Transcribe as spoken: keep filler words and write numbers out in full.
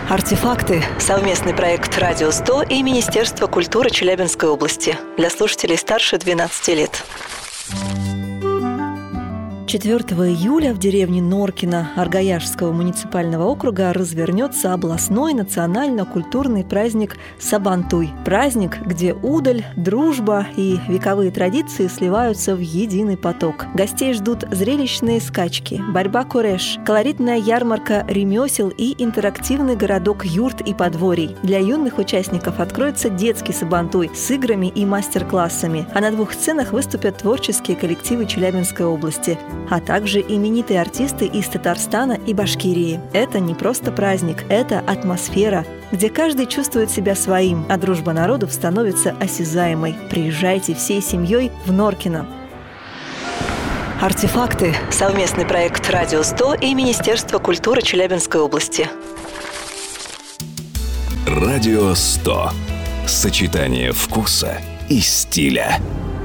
Артефакты – совместный проект «Радио сто» и Министерства культуры Челябинской области для слушателей старше двенадцати лет. четвёртого июля в деревне Норкино Аргаяшского муниципального округа развернется областной национально-культурный праздник Сабантуй. Праздник, где удаль, дружба и вековые традиции сливаются в единый поток. Гостей ждут зрелищные скачки, борьба куреш, колоритная ярмарка ремесел и интерактивный городок юрт и подворий. Для юных участников откроется детский Сабантуй с играми и мастер-классами. А на двух сценах выступят творческие коллективы Челябинской области, а также именитые артисты из Татарстана и Башкирии. Это не просто праздник, это атмосфера, где каждый чувствует себя своим, а дружба народов становится осязаемой. Приезжайте всей семьей в Норкино. Артефакты – совместный проект «Радио сто» и Министерства культуры Челябинской области. Радио сто. Сочетание вкуса и стиля.